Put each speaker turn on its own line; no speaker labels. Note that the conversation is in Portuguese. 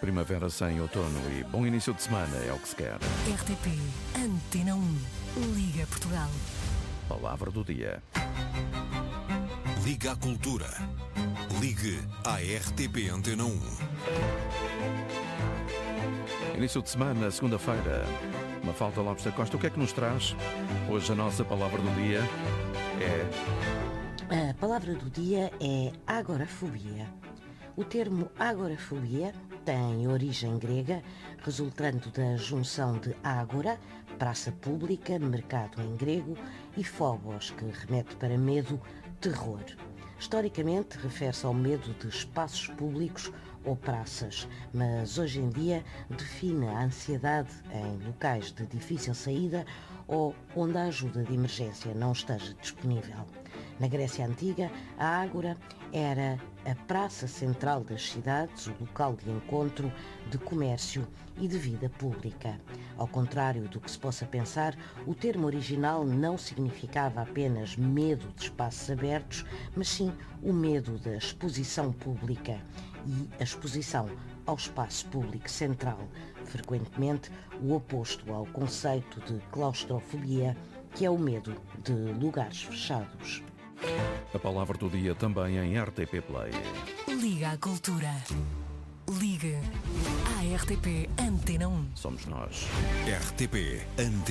Primavera sem outono e bom início de semana é o que se quer.
RTP Antena 1. Liga Portugal.
Palavra do dia.
Liga à Cultura. Ligue à RTP Antena 1.
Início de semana, segunda-feira. Mafalda Lopes da Costa, o que é que nos traz? Hoje a nossa palavra do dia é...
A palavra do dia é agorafobia. O termo agorafobia tem origem grega, resultando da junção de agora, praça pública, mercado em grego, e phobos, que remete para medo, terror. Historicamente, refere-se ao medo de espaços públicos ou praças, mas hoje em dia define a ansiedade em locais de difícil saída ou onde a ajuda de emergência não esteja disponível. Na Grécia Antiga, a ágora era a praça central das cidades, o local de encontro, de comércio e de vida pública. Ao contrário do que se possa pensar, o termo original não significava apenas medo de espaços abertos, mas sim o medo da exposição pública e a exposição ao espaço público central, frequentemente o oposto ao conceito de claustrofobia, que é o medo de lugares fechados.
A palavra do dia também em RTP Play.
Liga à Cultura. Ligue à RTP Antena 1.
Somos nós.
RTP Antena